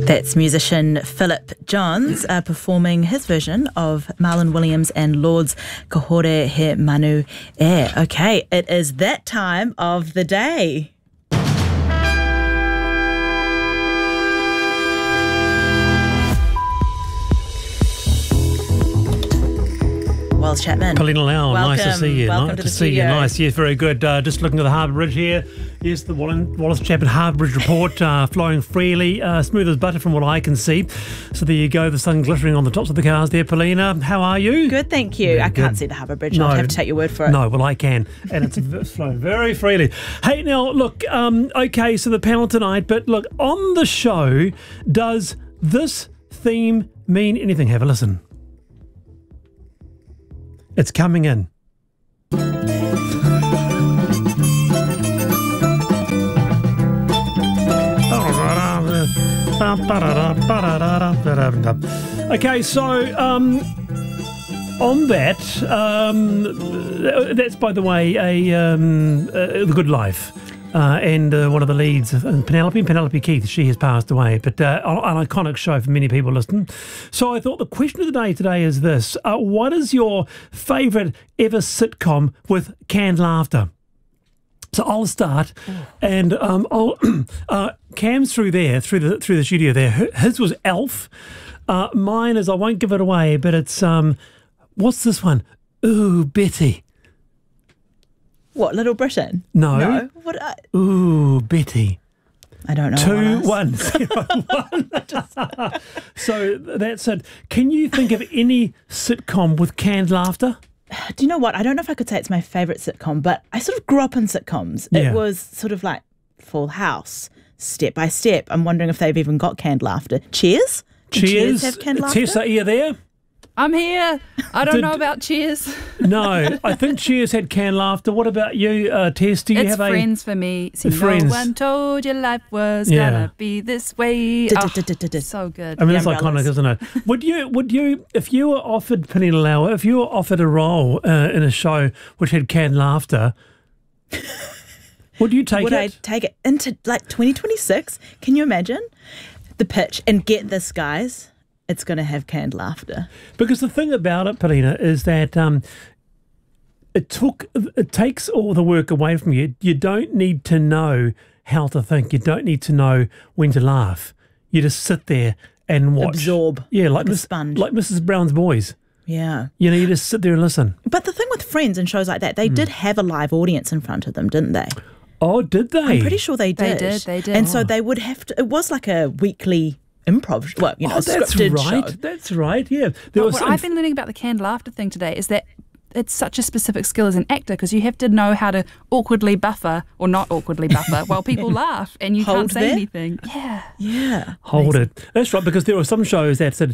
That's musician Philip Johns performing his version of Marlon Williams and Lord's Ka Hore He Manu E. Okay, it is that time of the day. Wells Chapman. Paulina Lau, nice to see you. Welcome nice to to the see you. studio. Nice, yes, very good. Just looking at the Harbour Bridge here. Yes, the Wallace Chapman Harbour Bridge report flowing freely, smooth as butter from what I can see. So there you go, the sun glittering on the tops of the cars there. Paulina, how are you? Good, thank you. I can't see the Harbour Bridge. I'll have to take your word for it. No, well, I can. And it's flowing very freely. Hey, now, look, okay, so the panel tonight, but look, on the show, does this theme mean anything? Have a listen. It's coming in. Okay, so on that, that's, by the way, The Good Life. And one of the leads, Penelope Keith, she has passed away, but an iconic show for many people listening. So I thought the question of the day today is this: what is your favourite ever sitcom with canned laughter? So I'll start, and Cam's through the studio there. His was Elf. Mine is, I won't give it away, but it's what's this one? Ooh, Betty. What, Little Britain? No. What? Ooh, Betty. I don't know. 2101. So that's it. Can you think of any sitcom with canned laughter? Do you know what? I don't know if I could say it's my favourite sitcom, but I sort of grew up in sitcoms. Yeah. It was sort of like Full House, Step by Step. I'm wondering if they've even got canned laughter. Cheers? Did Cheers have canned laughter? Tessa, are you there? I'm here. I don't know about Cheers. No, I think Cheers had canned laughter. What about you, Tess? Do you it's have Friends for me. See, Friends. No one told you life was gonna be this way. So good. I mean, that's iconic, isn't it? Would you, if you were offered, Penina Lauer, if you were offered a role in a show which had canned laughter, would you take it? Would I take it into like 2026? Can you imagine the pitch? And get this, guys. It's going to have canned laughter. Because the thing about it, Paulina, is that it takes all the work away from you. You don't need to know how to think. You don't need to know when to laugh. You just sit there and watch. Absorb. Yeah, like a sponge. Like Mrs. Brown's Boys. Yeah. You know, you just sit there and listen. But the thing with Friends and shows like that, they did have a live audience in front of them, didn't they? Oh, did they? I'm pretty sure they did. They did. And so they would have to, it was like a weekly improv, well, you know, that's scripted right. show. That's right, yeah. What I've been learning about the canned laughter thing today is that it's such a specific skill as an actor because you have to know how to awkwardly buffer or not awkwardly buffer while people laugh and you can't say anything. Yeah. Hold it. That's right, because there were some shows that said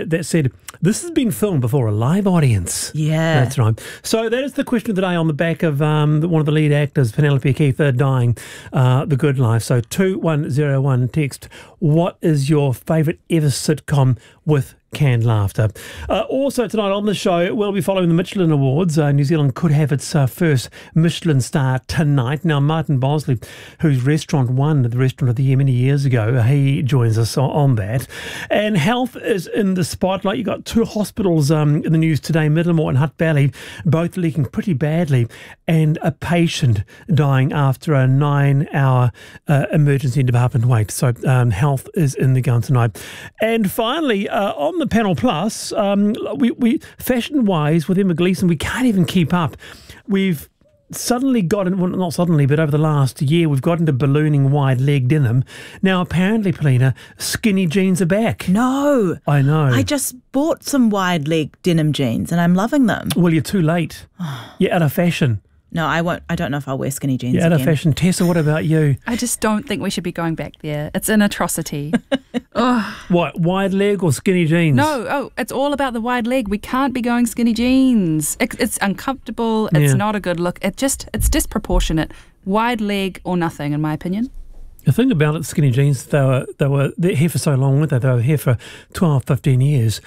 this has been filmed before a live audience. Yeah. That's right. So that is the question of the day on the back of one of the lead actors, Penelope Keith, dying, The Good Life. So 2101 text, what is your favourite ever sitcom with canned laughter? Also tonight on the show, we'll be following the Michelin Awards. New Zealand could have its first Michelin star tonight. Now, Martin Bosley, whose restaurant won the Restaurant of the Year many years ago, he joins us on that. And health is in the spotlight. You've got two hospitals in the news today, Middlemore and Hutt Valley, both leaking pretty badly, and a patient dying after a 9-hour emergency department wait. So health is in the gun tonight. And finally, on the panel plus, we fashion-wise with Emma Gleeson, we can't even keep up. We've suddenly gotten, well, not suddenly, but over the last year, we've got into ballooning wide-leg denim. Now, apparently, Paulina, skinny jeans are back. No. I know. I just bought some wide-leg denim jeans and I'm loving them. Well, you're too late. You're out of fashion. No, I won't. I don't know if I'll wear skinny jeans You're out of again. fashion. Tessa, what about you? I just don't think we should be going back there. It's an atrocity. What, wide leg or skinny jeans? No, it's all about the wide leg. We can't be going skinny jeans. It's uncomfortable. It's not a good look. It's disproportionate. Wide leg or nothing, in my opinion. The thing about it, skinny jeans, they're here for so long, weren't they? They were here for 12, 15 years.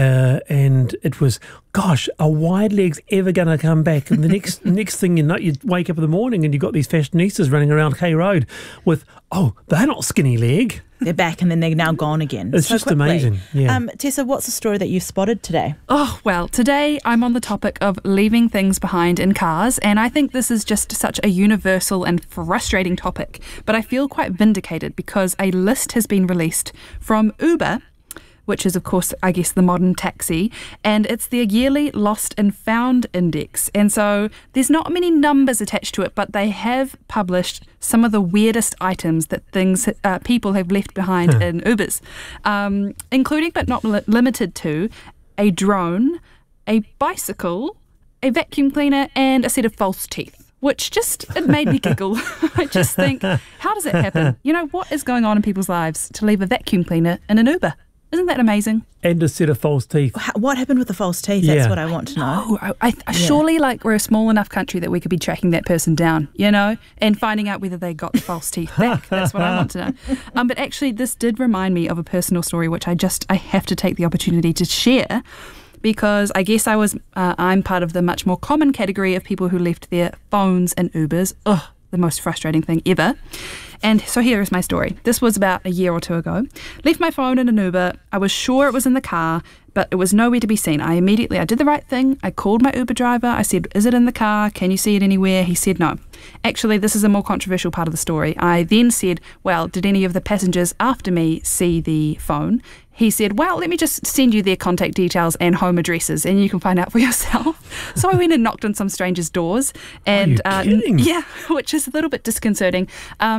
And it was, gosh, are wide legs ever going to come back? And the next thing you know, you wake up in the morning and you've got these fashionistas running around K Road with, oh, they're not skinny leg. they're back and then they're now gone again. It's so just quickly. amazing. Yeah. Tessa, what's the story that you spotted today? Oh, well, today I'm on the topic of leaving things behind in cars, and I think this is just such a universal and frustrating topic. But I feel quite vindicated because a list has been released from Uber, which is, of course, I guess, the modern taxi, and it's their yearly Lost and Found Index. And so there's not many numbers attached to it, but they have published some of the weirdest items that people have left behind in Ubers, including but not limited to a drone, a bicycle, a vacuum cleaner, and a set of false teeth. Which it made me giggle. I just think, how does it happen? You know, what is going on in people's lives to leave a vacuum cleaner in an Uber? Isn't that amazing? And a set of false teeth. What happened with the false teeth? That's what I want to know. Surely, we're a small enough country that we could be tracking that person down, and finding out whether they got the false teeth back. That's what I want to know. But actually, this did remind me of a personal story, which I have to take the opportunity to share, because I guess I'm part of the much more common category of people who left their phones in Ubers. Ugh, the most frustrating thing ever. And so here is my story. This was about a year or two ago. Left my phone in an Uber. I was sure it was in the car, but it was nowhere to be seen. I did the right thing. I called my Uber driver. I said, "Is it in the car? Can you see it anywhere?" He said no. Actually, this is a more controversial part of the story. I then said, well, did any of the passengers after me see the phone? He said, well, let me just send you their contact details and home addresses and you can find out for yourself. So I went and knocked on some strangers' doors. And Are you kidding? Yeah, which is a little bit disconcerting.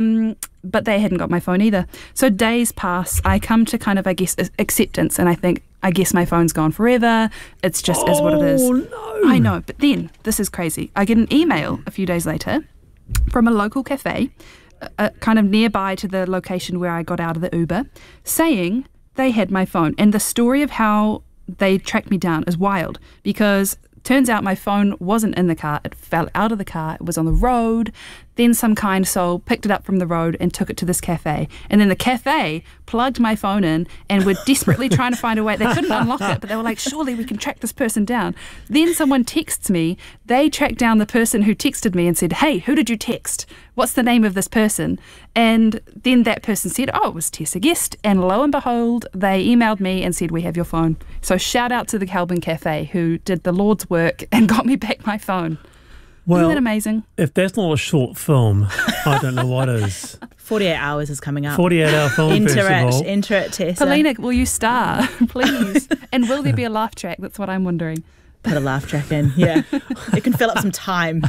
But they hadn't got my phone either. So days pass. I come to kind of, I guess, acceptance. And I think, I guess my phone's gone forever. It's just is what it is. Oh, no. I know. But then, this is crazy. I get an email a few days later from a local cafe, kind of nearby to the location where I got out of the Uber, saying they had my phone. And the story of how they tracked me down is wild because turns out my phone wasn't in the car. It fell out of the car. It was on the road. Then some kind soul picked it up from the road and took it to this cafe. And then the cafe plugged my phone in and were desperately trying to find a way. They couldn't unlock it, but they were like, surely we can track this person down. Then someone texts me. They tracked down the person who texted me and said, hey, who did you text? What's the name of this person? And then that person said, oh, it was Tessa Guest. And lo and behold, they emailed me and said, we have your phone. So shout out to the Kelburn Cafe who did the Lord's work and got me back my phone. Well, isn't that amazing? If that's not a short film, I don't know what is. 48 Hours is coming up. 48-hour film festival. Enter it, Tessa. Paulina, will you star, please? And will there be a laugh track? That's what I'm wondering. Put a laugh track in, yeah. It can fill up some time.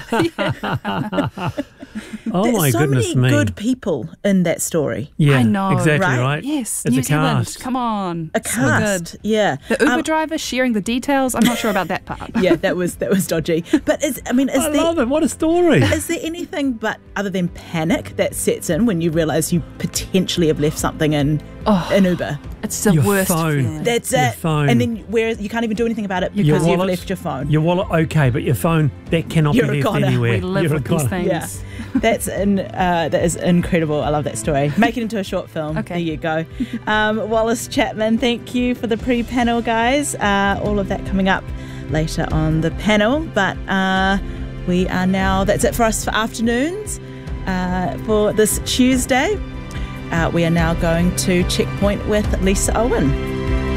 Oh There's my so goodness many me. good people in that story. Yeah, I know, exactly right? Yes, It's New a Zealand. cast. Come on. A So cast, good. yeah. The Uber driver sharing the details. I'm not sure about that part. Yeah, that was dodgy. But I love it. What a story. Is there anything but other than panic that sets in when you realise you potentially have left something in an Uber? It's the Your worst phone. feeling. That's Your it. phone. And then whereas you can't even do anything about it because Your you've wallet. left your phone. Your wallet, okay, but your phone, that cannot You're a be left goner. anywhere. We live You're a with these goner. things. Yeah, that is incredible. I love that story. Make it into a short film. Okay. There you go. Wallace Chapman, thank you for the pre-panel, guys. All of that coming up later on the panel. But we are now, that's it for us for afternoons for this Tuesday. We are now going to Checkpoint with Lisa Owen.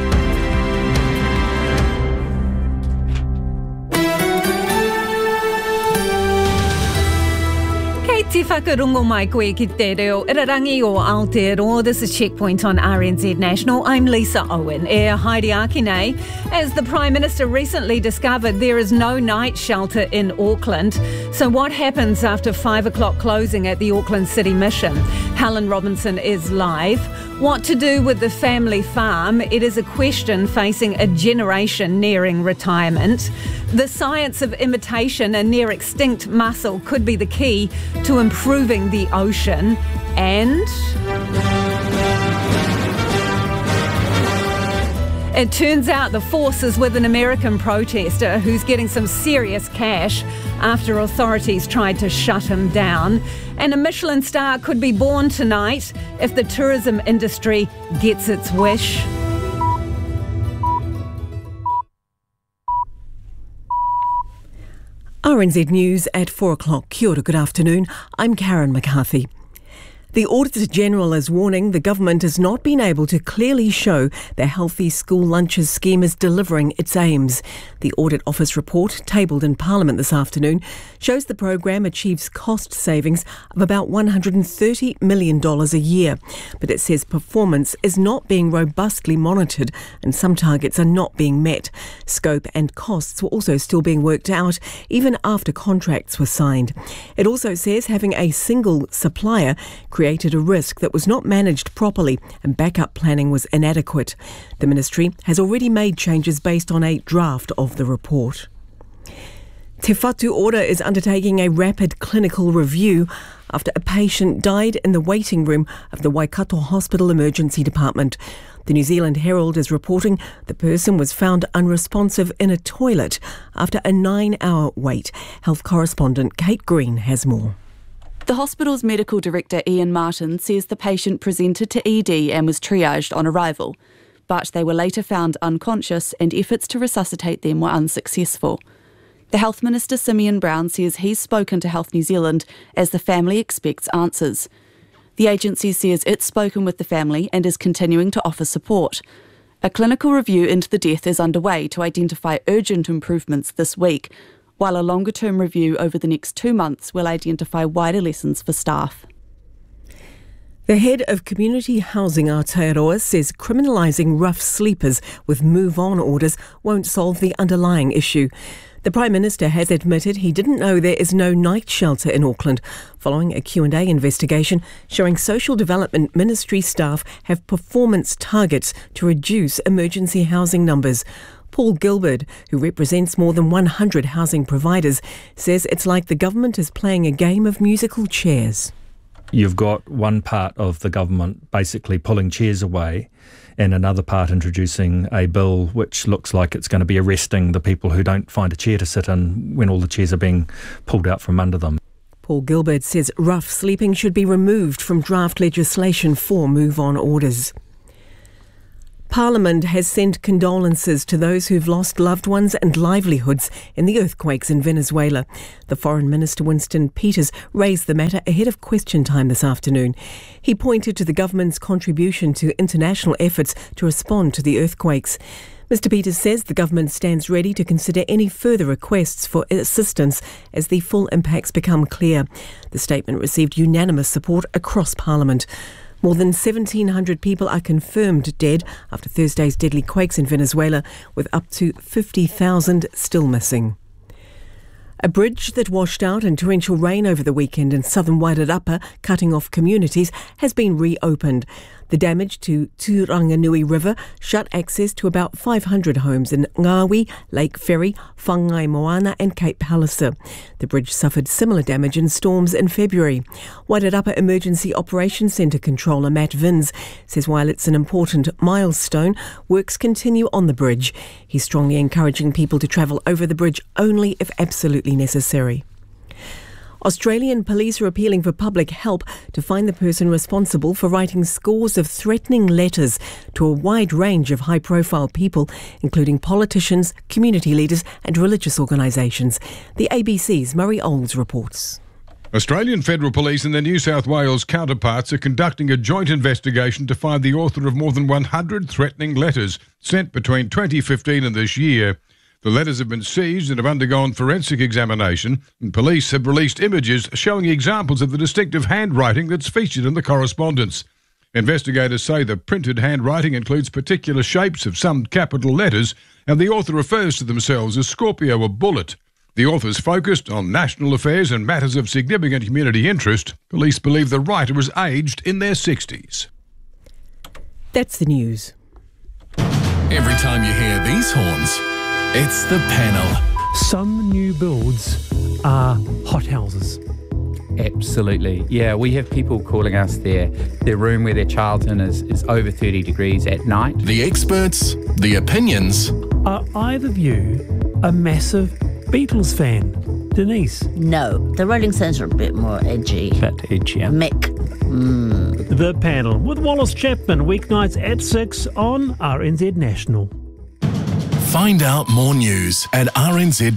Te whakarungo mai koe ki te reo irarangi o Aotearoa. This is Checkpoint on RNZ National. I'm Lisa Owen. E haere ake nei. As the Prime Minister recently discovered, there is no night shelter in Auckland. So what happens after 5 o'clock closing at the Auckland City Mission? Helen Robinson is live. What to do with the family farm? It is a question facing a generation nearing retirement. The science of imitation a near extinct mussel could be the key to improving the ocean. And it turns out the force is with an American protester who's getting some serious cash after authorities tried to shut him down. And a Michelin star could be born tonight if the tourism industry gets its wish. RNZ News at 4 o'clock. Kia ora, good afternoon. I'm Karen McCarthy. The Auditor General is warning the government has not been able to clearly show the Healthy School Lunches scheme is delivering its aims. The Audit Office report, tabled in Parliament this afternoon, shows the programme achieves cost savings of about $130 million a year. But it says performance is not being robustly monitored and some targets are not being met. Scope and costs were also still being worked out even after contracts were signed. It also says having a single supplier created a risk that was not managed properly and backup planning was inadequate. The ministry has already made changes based on a draft of the report. Te Whatu Ora is undertaking a rapid clinical review after a patient died in the waiting room of the Waikato Hospital Emergency Department. The New Zealand Herald is reporting the person was found unresponsive in a toilet after a 9-hour wait. Health correspondent Kate Green has more. The hospital's medical director Ian Martin says the patient presented to ED and was triaged on arrival, but they were later found unconscious and efforts to resuscitate them were unsuccessful. The Health Minister Simeon Brown says he's spoken to Health New Zealand as the family expects answers. The agency says it's spoken with the family and is continuing to offer support. A clinical review into the death is underway to identify urgent improvements this week, while a longer-term review over the next 2 months will identify wider lessons for staff. The head of Community Housing Aotearoa says criminalising rough sleepers with move-on orders won't solve the underlying issue. The Prime Minister has admitted he didn't know there is no night shelter in Auckland, following a Q&A investigation showing Social Development Ministry staff have performance targets to reduce emergency housing numbers. Paul Gilbert, who represents more than 100 housing providers, says it's like the government is playing a game of musical chairs. You've got one part of the government basically pulling chairs away and another part introducing a bill which looks like it's going to be arresting the people who don't find a chair to sit in when all the chairs are being pulled out from under them. Paul Gilbert says rough sleeping should be removed from draft legislation for move-on orders. Parliament has sent condolences to those who've lost loved ones and livelihoods in the earthquakes in Venezuela. The Foreign Minister Winston Peters raised the matter ahead of question time this afternoon. He pointed to the government's contribution to international efforts to respond to the earthquakes. Mr Peters says the government stands ready to consider any further requests for assistance as the full impacts become clear. The statement received unanimous support across Parliament. More than 1,700 people are confirmed dead after Thursday's deadly quakes in Venezuela, with up to 50,000 still missing. A bridge that washed out in torrential rain over the weekend in southern Wairarapa, cutting off communities, has been reopened. The damage to Turanganui River shut access to about 500 homes in Ngawi, Lake Ferry, Whangai Moana and Cape Palliser. The bridge suffered similar damage in storms in February. Wairarapa Emergency Operations Centre Controller Matt Vins says while it's an important milestone, works continue on the bridge. He's strongly encouraging people to travel over the bridge only if absolutely necessary. Australian police are appealing for public help to find the person responsible for writing scores of threatening letters to a wide range of high-profile people, including politicians, community leaders and religious organisations. The ABC's Murray Olds reports. Australian Federal Police and their New South Wales counterparts are conducting a joint investigation to find the author of more than 100 threatening letters sent between 2015 and this year. The letters have been seized and have undergone forensic examination, and police have released images showing examples of the distinctive handwriting that's featured in the correspondence. Investigators say the printed handwriting includes particular shapes of some capital letters, and the author refers to themselves as Scorpio or Bullet. The author's focused on national affairs and matters of significant community interest. Police believe the writer was aged in their 60s. That's the news. Every time you hear these horns, it's the panel. Some new builds are hothouses. Absolutely. Yeah, we have people calling us their room where their child's in is over 30 degrees at night. The experts, the opinions. Are either of you a massive Beatles fan? Denise? No, the Rolling Stones are a bit more edgy. Bit edgier. Mick. The Panel with Wallace Chapman, weeknights at 6 on RNZ National. Find out more news at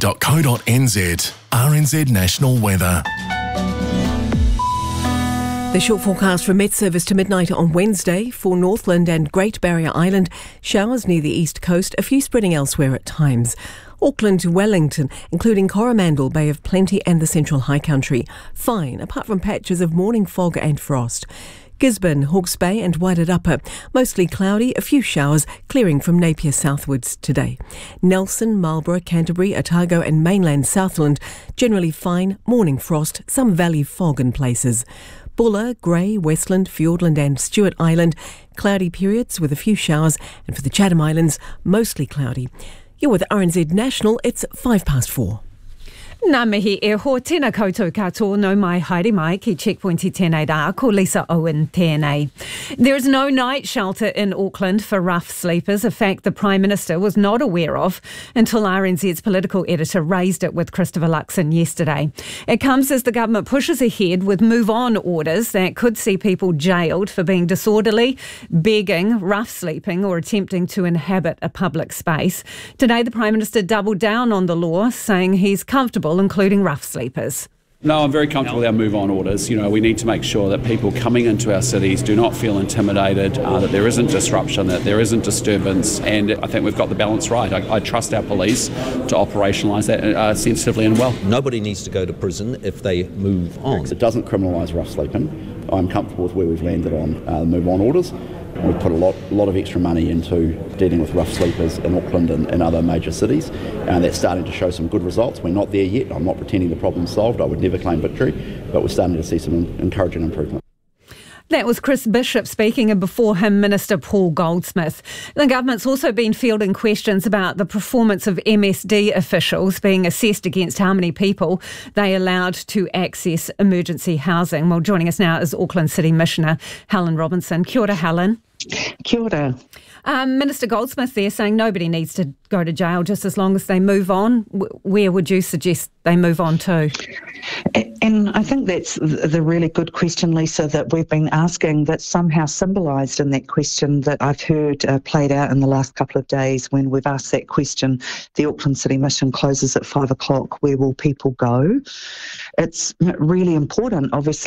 rnz.co.nz. RNZ National Weather. The short forecast from Met Service to midnight on Wednesday for Northland and Great Barrier Island. Showers near the east coast, a few spreading elsewhere at times. Auckland to Wellington, including Coromandel, Bay of Plenty and the Central High Country. Fine, apart from patches of morning fog and frost. Gisborne, Hawke's Bay and Wairarapa, mostly cloudy, a few showers, clearing from Napier southwards today. Nelson, Marlborough, Canterbury, Otago and mainland Southland, generally fine, morning frost, some valley fog in places. Buller, Grey, Westland, Fiordland and Stewart Island, cloudy periods with a few showers, and for the Chatham Islands, mostly cloudy. You're with RNZ National, it's 4:05. Nā mihi e ho tēnā koutou katoa no mai haere mai ki Checkpoint I tēnei rā, ko Lisa Owen tēnei. There is no night shelter in Auckland for rough sleepers, a fact the Prime Minister was not aware of until RNZ's political editor raised it with Christopher Luxon yesterday. It comes as the government pushes ahead with move-on orders that could see people jailed for being disorderly, begging, rough sleeping or attempting to inhabit a public space. Today the Prime Minister doubled down on the law, saying he's comfortable including rough sleepers. No, I'm very comfortable with our move-on orders. You know, we need to make sure that people coming into our cities do not feel intimidated, that there isn't disruption, that there isn't disturbance, and I think we've got the balance right. I trust our police to operationalise that sensitively and well. Nobody needs to go to prison if they move on. It doesn't criminalise rough sleeping. I'm comfortable with where we've landed on move-on orders. We've put a lot of extra money into dealing with rough sleepers in Auckland and other major cities, and that's starting to show some good results. We're not there yet. I'm not pretending the problem's solved. I would never claim victory, but we're starting to see some encouraging improvement. That was Chris Bishop speaking, and before him, Minister Paul Goldsmith. The government's also been fielding questions about the performance of MSD officials being assessed against how many people they allowed to access emergency housing. Well, joining us now is Auckland City Missioner Helen Robinson. Kia ora, Helen. Kia ora. Minister Goldsmith there saying nobody needs to go to jail just as long as they move on. Where would you suggest they move on to? And I think that's the really good question, Lisa, that we've been asking, that's somehow symbolised in that question that I've heard played out in the last couple of days when we've asked that question. The Auckland City Mission closes at 5 o'clock. Where will people go? It's really important, obviously.